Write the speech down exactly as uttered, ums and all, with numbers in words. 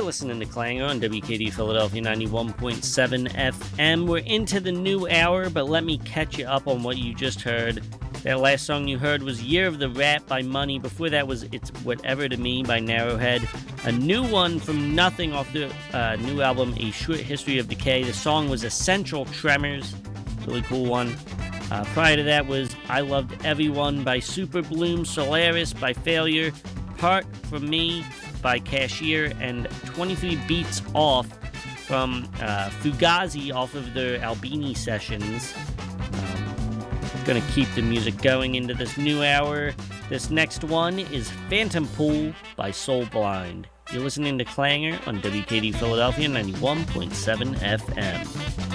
You're listening to Clanger on W K D Philadelphia ninety-one point seven F M. We're into the new hour, but let me catch you up on what you just heard. That last song you heard was Year of the Rat by Money. Before that was It's Whatever to Me by Narrowhead. A new one from Nothing off the uh, new album, A Short History of Decay. The song was Essential Tremors. Really cool one. Uh, prior to that was I Loved Everyone by Super Bloom, Solaris by Failure, Part From Me by Cashier, and twenty-three Beats Off from uh, Fugazi off of their Albini sessions. Um, gonna keep the music going into this new hour. This next one is Phantom Pool by Soul Blind. You're listening to Clanger on W K D Philadelphia ninety-one point seven F M.